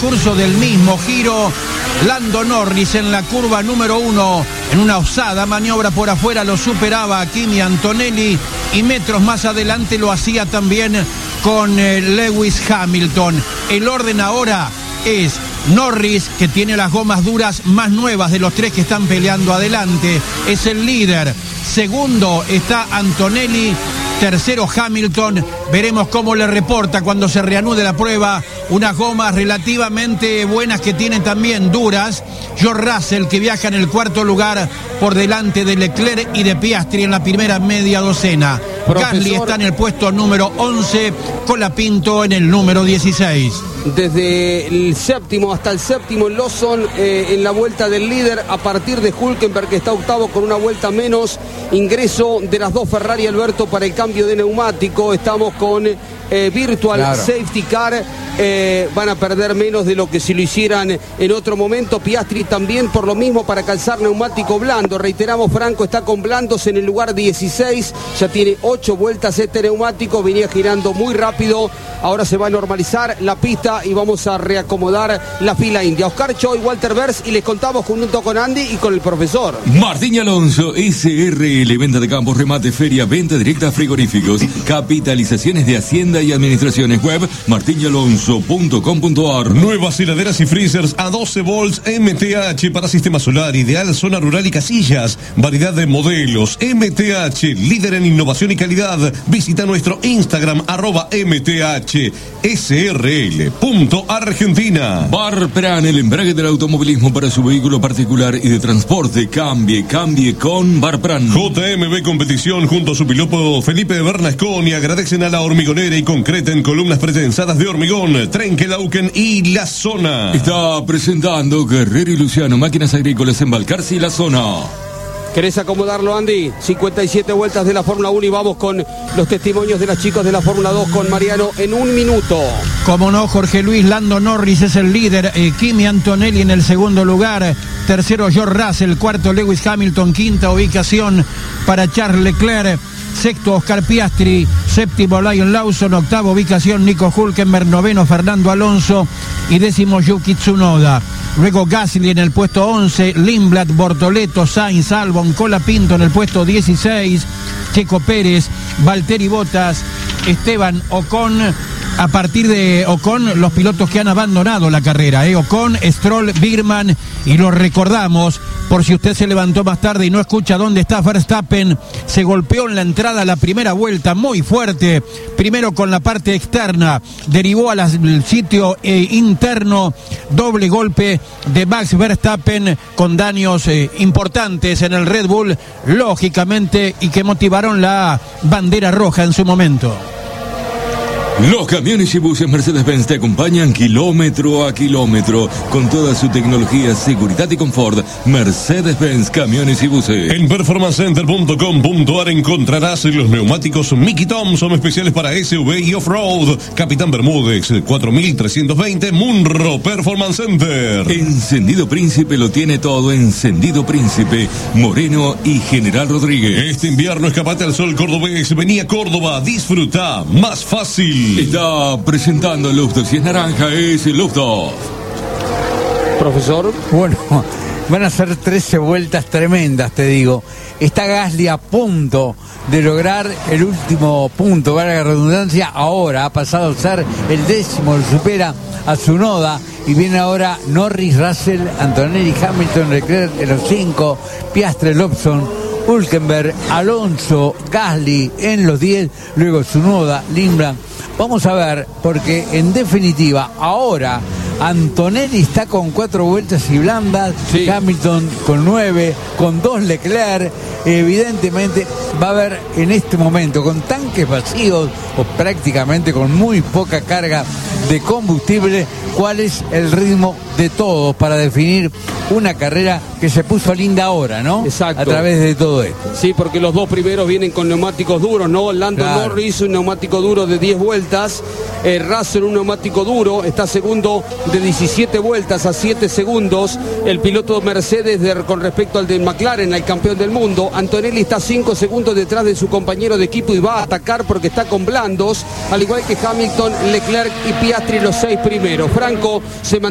transcurso del mismo giro, Lando Norris en la curva número 1, en una osada maniobra por afuera, lo superaba a Kimi Antonelli y metros más adelante lo hacía también con Lewis Hamilton. El orden ahora es Norris, que tiene las gomas duras más nuevas de los tres que están peleando adelante, es el líder. Segundo está Antonelli, tercero Hamilton. Veremos cómo le reporta cuando se reanude la prueba. Unas gomas relativamente buenas que tienen también duras. George Russell, que viaja en el cuarto lugar por delante de Leclerc y de Piastri en la primera media docena. Gasly está en el puesto número 11, Colapinto en el número 16. Desde el séptimo hasta el séptimo Lawson en la vuelta del líder, a partir de Hülkenberg, que está octavo con una vuelta menos. Ingreso de las dos Ferrari, Alberto, para el cambio de neumático. Estamos con Virtual Safety Car. Van a perder menos de lo que si lo hicieran en otro momento. Piastri también por lo mismo para calzar neumático blando. Reiteramos, Franco está con blandos en el lugar 16. Ya tiene 8 vueltas este neumático. Venía girando muy rápido. Ahora se va a normalizar la pista y vamos a reacomodar la fila india. Oscar Choy, Walter Vers, y les contamos junto con Andy y con el profesor. Martín Alonso, SRL, venta de campos, remate, feria, venta directa a frigoríficos, capitalizaciones de Hacienda y administraciones. Web martinalonso.com.ar. Nuevas heladeras y freezers a 12 volts MTH para sistema solar, ideal, zona rural y casillas. Variedad de modelos. MTH, líder en innovación y calidad. Visita nuestro Instagram @MTHSRL.Argentina. Barpran, el embrague del automovilismo para su vehículo particular y de transporte. Cambie con Barpran. JMB Competición junto a su piloto Felipe Bernasconi agradecen a La Hormigonera y concreten columnas pretensadas de hormigón, Trenkelauken y La Zona. Está presentando Guerrero y Luciano, máquinas agrícolas en Balcarce y La Zona. ¿Querés acomodarlo, Andy? 57 vueltas de la Fórmula 1 y vamos con los testimonios de los chicos de la Fórmula 2 con Mariano en un minuto. Como no, Jorge Luis, Lando Norris es el líder, Kimi Antonelli en el segundo lugar, tercero George Russell, cuarto Lewis Hamilton, quinta ubicación para Charles Leclerc, sexto Oscar Piastri, séptimo Lion Lawson, octava ubicación Nico Hülkenberg, noveno Fernando Alonso y décimo Yuki Tsunoda. Luego Gasly en el puesto 11, Lindblad, Bortoleto, Sainz, Albon, Colapinto en el puesto 16, Checo Pérez, Valtteri Bottas, Esteban Ocon. A partir de Ocon, los pilotos que han abandonado la carrera, Ocon, Stroll, Birman, y lo recordamos, por si usted se levantó más tarde y no escucha dónde está Verstappen, se golpeó en la entrada a la primera vuelta muy fuerte, primero con la parte externa, derivó al sitio interno, doble golpe de Max Verstappen con daños importantes en el Red Bull, lógicamente, y que motivaron la bandera roja en su momento. Los camiones y buses Mercedes-Benz te acompañan kilómetro a kilómetro con toda su tecnología, seguridad y confort. Mercedes-Benz Camiones y Buses. En performancecenter.com.ar encontrarás los neumáticos Mickey Thompson especiales para SUV y off-road. Capitán Bermúdez 4320 Munro Performance Center. Encendido Príncipe lo tiene todo. Encendido Príncipe, Moreno y General Rodríguez. Este invierno escapate al sol cordobés. Vení a Córdoba, disfruta más fácil. Está presentando Luftos. Si es naranja, es Luftos. Profesor. Bueno, van a ser 13 vueltas tremendas, te digo. Está Gasly a punto de lograr el último punto, valga la redundancia. Ahora ha pasado a ser el décimo, lo supera a Tsunoda. Y viene ahora Norris, Russell, Antonelli, Hamilton, Leclerc en los 5, Piastri, Lawson, Hülkenberg, Alonso, Gasly en los 10, luego Tsunoda, Lindblad. Vamos a ver, porque en definitiva, ahora Antonelli está con 4 vueltas y blandas, sí. Hamilton con 9, con 2 Leclerc. Evidentemente va a haber en este momento, con tanques vacíos o prácticamente con muy poca carga de combustible, cuál es el ritmo de todos para definir una carrera que se puso linda ahora, ¿no? Exacto. A través de todo esto. Sí, porque los dos primeros vienen con neumáticos duros, ¿no? Lando Norris, un neumático duro de 10 vueltas. Russell, un neumático duro, está segundo de 17 vueltas a 7 segundos. El piloto Mercedes con respecto al de McLaren, al campeón del mundo. Antonelli está 5 segundos detrás de su compañero de equipo y va a atacar porque está con blandos, al igual que Hamilton, Leclerc y Piastri, los 6 primeros. Franco se mantiene